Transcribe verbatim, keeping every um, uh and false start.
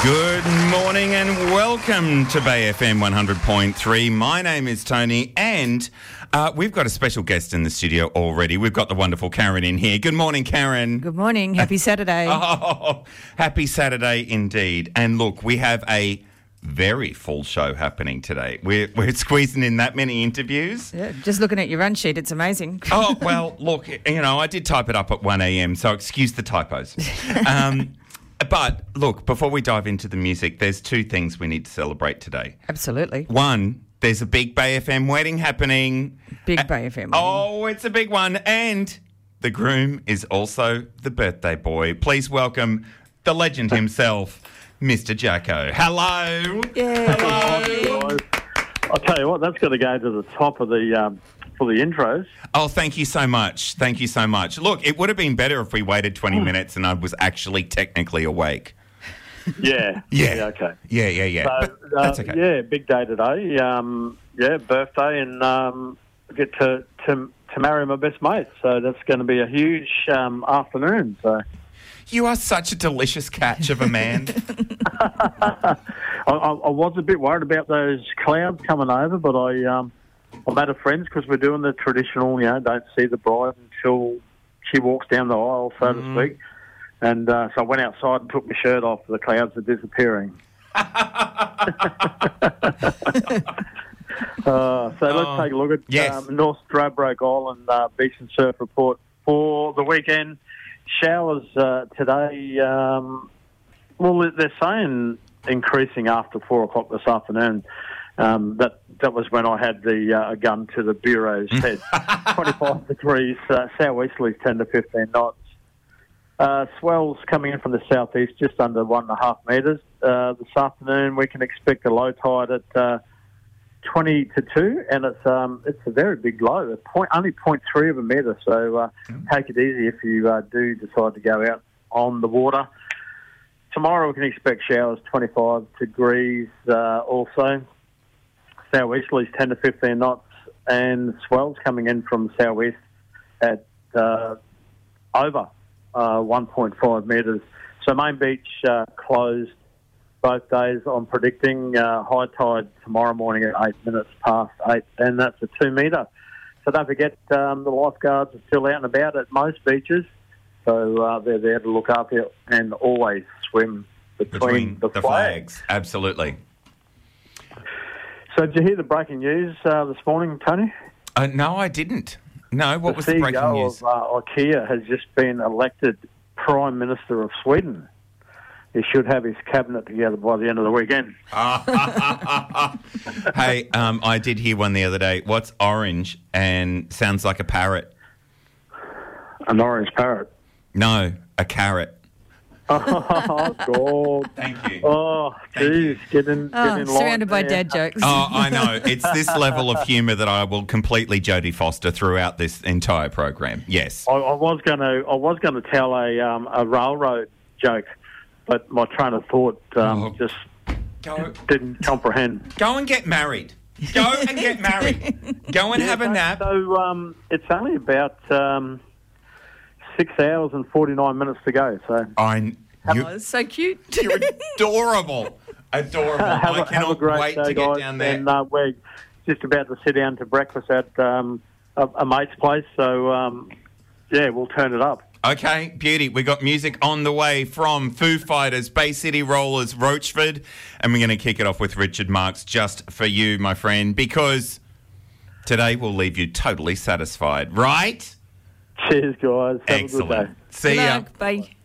Good morning and welcome to Bay F M one hundred point three. My name is Tony and uh, we've got a special guest in the studio already. We've got the wonderful Karen in here. Good morning, Karen. Good morning. Happy Saturday. Oh, happy Saturday indeed. And look, we have a very full show happening today. We're, we're squeezing in that many interviews. Yeah, just looking at your run sheet, it's amazing. Oh, well, look, you know, I did type it up at one a.m, so excuse the typos. Um But, look, before we dive into the music, there's two things we need to celebrate today. Absolutely. One, there's a big Bay F M wedding happening. Big Uh, Bay F M wedding. Oh, it's a big one. And the groom is also the birthday boy. Please welcome the legend himself, Mister Jacko. Hello. Yeah. Hello. I'll tell you what, that's got to go to the top of the um, for the intros. Oh, thank you so much. Thank you so much. Look, it would have been better if we waited twenty minutes and I was actually technically awake. Yeah. Yeah. yeah okay. Yeah, yeah, yeah. So, But uh, that's okay. Yeah, big day today. Um, yeah, birthday, and um, I get to, to to marry my best mate. So that's going to be a huge um, afternoon. So You are such a delicious catch of a man. I, I, I was a bit worried about those clouds coming over, but I um, I'm out of friends because we're doing the traditional, you know, don't see the bride until she walks down the aisle, so Mm. to speak. And uh, so I went outside and took my shirt off. The clouds are disappearing. uh, so let's Oh, take a look at yes. um, North Stradbroke Island uh, Beach and Surf Report for the weekend. Showers uh, today. Um, well, they're saying increasing after four o'clock this afternoon. Um, that that was when I had the uh, gun to the bureau's head. twenty-five degrees, uh, southeasterlies ten to fifteen knots. Uh, swells coming in from the southeast, just under one and a half metres. Uh, this afternoon, we can expect a low tide at uh, twenty to two, and it's um, it's a very big low. It's point, only point three of a metre, so uh, mm. take it easy if you uh, do decide to go out on the water. Tomorrow, we can expect showers, twenty-five degrees uh, also. Southeasterlies ten to fifteen knots, and swells coming in from the southwest at uh, over uh, one point five metres. So main beach uh, closed both days. I'm predicting uh, high tide tomorrow morning at eight minutes past eight, and that's a two metre. So don't forget um, the lifeguards are still out and about at most beaches, so uh, they're there to look after you and always swim between, Between the, the flags. flags. Absolutely. So did you hear the breaking news uh, this morning, Tony? Uh, no, I didn't. No, what the was the breaking C E O news? of uh, IKEA has just been elected Prime Minister of Sweden. He should have his cabinet together by the end of the weekend. Hey, um, I did hear one the other day. What's orange and sounds like a parrot? An orange parrot. No, a carrot. Oh, God. Thank you. Oh, geez. Get in, Oh, get in line surrounded by there. dad jokes. Oh, I know. It's this level of humour that I will completely Jodie Foster throughout this entire program. Yes. I, I was going to I was going to tell a um, a railroad joke, but my train of thought um, Oh. just Go, didn't comprehend. go and get married. Go and get married. Go and Yeah, have a so- nap. So um, it's only about um, six hours and forty-nine minutes to go. So I, Oh, you, it's so cute. you're adorable. Adorable. have, I a, have a cannot great wait day, to get guys. down there. And uh, we're just about to sit down to breakfast at um, a, a mate's place. So um, yeah, we'll turn it up. Okay, beauty. We got music on the way from Foo Fighters, Bay City Rollers, Roachford, and we're going to kick it off with Richard Marx just for you, my friend, because today will leave you totally satisfied, right? Cheers, guys. Have Excellent. a good day. See Good ya. luck. Bye.